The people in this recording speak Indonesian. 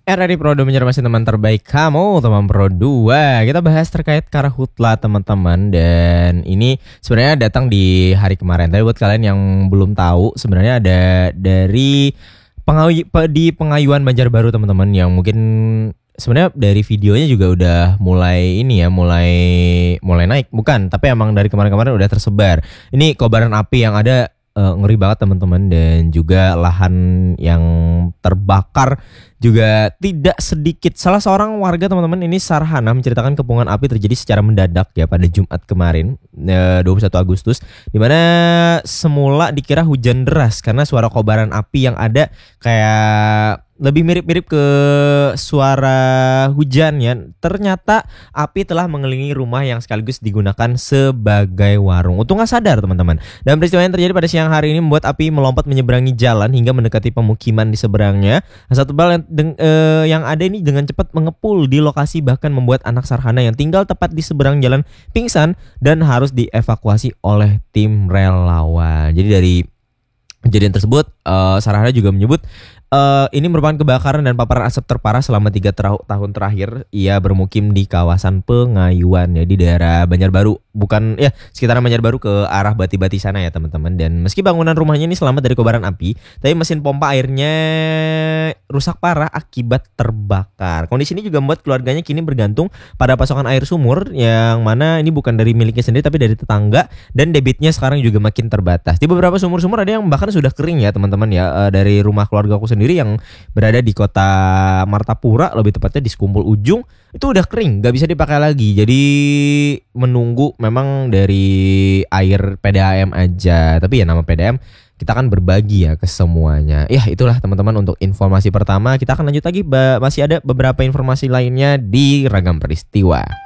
RRI Pro 2 masih teman terbaik kamu, teman Pro 2. Kita bahas terkait Karhutla teman-teman. Dan ini sebenarnya datang di hari kemarin. Tapi buat kalian yang belum tahu, sebenarnya ada dari di Pengayuan Banjarbaru teman-teman, yang mungkin sebenarnya dari videonya juga udah mulai ini ya, mulai naik. Bukan, tapi emang dari kemarin-kemarin udah tersebar. Ini kobaran api yang ada ngeri banget teman-teman, dan juga lahan yang terbakar juga tidak sedikit. Salah seorang warga teman-teman ini, Sarhana, menceritakan kepungan api terjadi secara mendadak ya pada Jumat kemarin 21 Agustus, dimana semula dikira hujan deras karena suara kobaran api yang ada kayak lebih mirip-mirip ke suara hujan ya. Ternyata api telah mengelilingi rumah yang sekaligus digunakan sebagai warung. Untung gak sadar teman-teman. Dan peristiwa yang terjadi pada siang hari ini membuat api melompat menyeberangi jalan hingga mendekati pemukiman di seberangnya. Asap tebal yang ada ini dengan cepat mengepul di lokasi, bahkan membuat anak Sarhana yang tinggal tepat di seberang jalan pingsan dan harus dievakuasi oleh tim relawan. Jadi dari kejadian tersebut, Sarhana juga menyebut ini merupakan kebakaran dan paparan asap terparah selama 3 tahun terakhir. Ia bermukim di kawasan Pengayuan ya, di daerah Banjarbaru, bukan ya, sekitaran Banjarbaru ke arah Bati-Bati sana ya teman-teman. Dan meski bangunan rumahnya ini selamat dari kobaran api, tapi mesin pompa airnya rusak parah akibat terbakar. Kondisi ini juga membuat keluarganya kini bergantung pada pasokan air sumur, yang mana ini bukan dari miliknya sendiri tapi dari tetangga, dan debitnya sekarang juga makin terbatas. Di beberapa sumur-sumur ada yang bahkan sudah kering ya teman-teman ya. Dari rumah keluarga aku sendiri yang berada di kota Martapura, lebih tepatnya di Sekumpul Ujung, itu udah kering, gak bisa dipakai lagi. Jadi menunggu memang dari air PDAM aja. Tapi ya nama PDAM kita kan berbagi ya ke semuanya. Ya itulah teman-teman untuk informasi pertama. Kita akan lanjut lagi, masih ada beberapa informasi lainnya di Ragam Peristiwa.